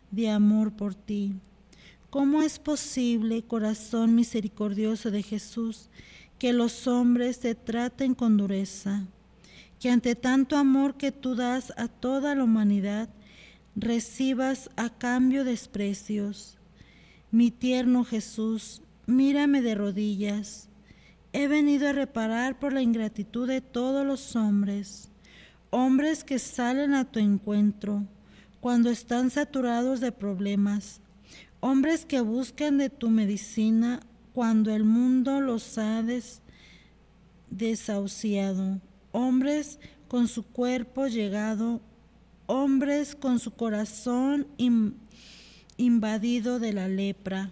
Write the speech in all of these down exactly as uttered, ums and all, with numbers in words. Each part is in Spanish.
de amor por ti. ¿Cómo es posible, corazón misericordioso de Jesús, que los hombres te traten con dureza? Que ante tanto amor que tú das a toda la humanidad, recibas a cambio desprecios. Mi tierno Jesús, mírame de rodillas. He venido a reparar por la ingratitud de todos los hombres, hombres que salen a tu encuentro cuando están saturados de problemas, hombres que buscan de tu medicina cuando el mundo los ha des- desahuciado, hombres con su cuerpo llegado, hombres con su corazón in- invadido de la lepra.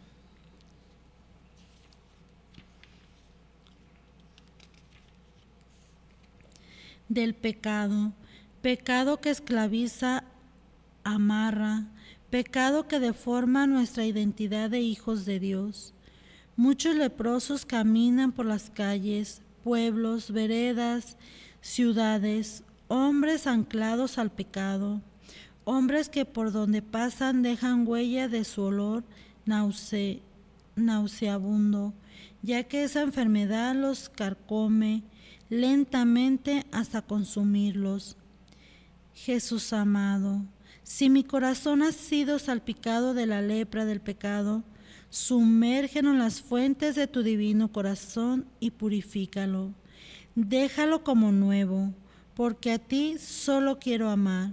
Del pecado, pecado que esclaviza, amarra, pecado que deforma nuestra identidad de hijos de Dios. Muchos leprosos caminan por las calles, pueblos, veredas, ciudades, hombres anclados al pecado, hombres que por donde pasan dejan huella de su olor nause- nauseabundo, ya que esa enfermedad los carcome lentamente hasta consumirlos. Jesús amado, si mi corazón ha sido salpicado de la lepra del pecado, sumérgelo en las fuentes de tu divino corazón y purifícalo. Déjalo como nuevo, porque a ti solo quiero amar.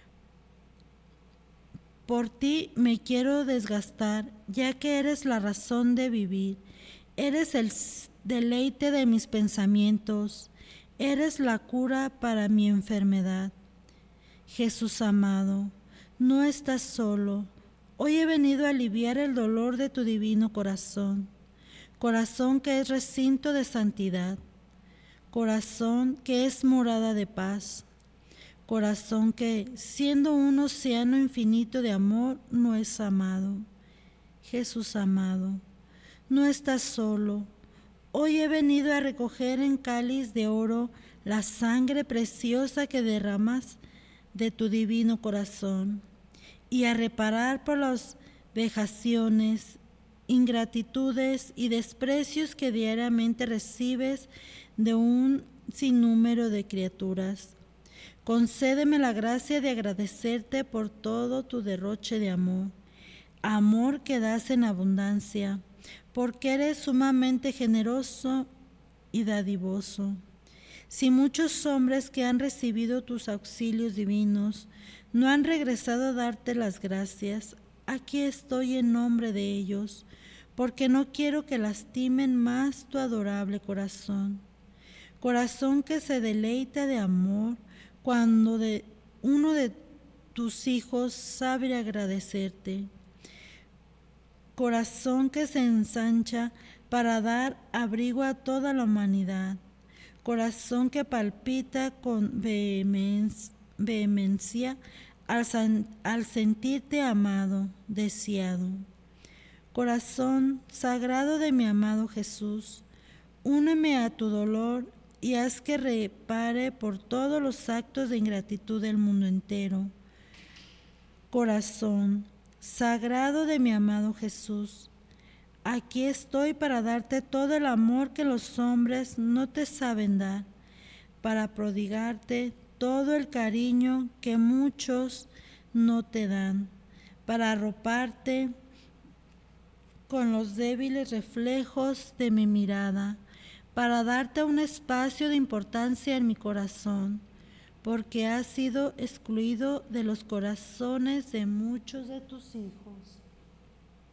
Por ti me quiero desgastar, ya que eres la razón de vivir. Eres el deleite de mis pensamientos. Eres la cura para mi enfermedad. Jesús amado, no estás solo. Hoy he venido a aliviar el dolor de tu divino corazón. Corazón que es recinto de santidad. Corazón que es morada de paz. Corazón que, siendo un océano infinito de amor, no es amado. Jesús amado, no estás solo. Hoy he venido a recoger en cáliz de oro la sangre preciosa que derramas de tu divino corazón y a reparar por las vejaciones, ingratitudes y desprecios que diariamente recibes de un sinnúmero de criaturas. Concédeme la gracia de agradecerte por todo tu derroche de amor, amor que das en abundancia, porque eres sumamente generoso y dadivoso. Si muchos hombres que han recibido tus auxilios divinos no han regresado a darte las gracias, aquí estoy en nombre de ellos, porque no quiero que lastimen más tu adorable corazón. Corazón que se deleita de amor cuando de uno de tus hijos sabe agradecerte. Corazón que se ensancha para dar abrigo a toda la humanidad. Corazón que palpita con vehemencia al, san, al sentirte amado, deseado. Corazón sagrado de mi amado Jesús, úneme a tu dolor y haz que repare por todos los actos de ingratitud del mundo entero. Corazón sagrado de mi amado Jesús, aquí estoy para darte todo el amor que los hombres no te saben dar, para prodigarte todo el cariño que muchos no te dan, para arroparte con los débiles reflejos de mi mirada, para darte un espacio de importancia en mi corazón, porque has sido excluido de los corazones de muchos de tus hijos.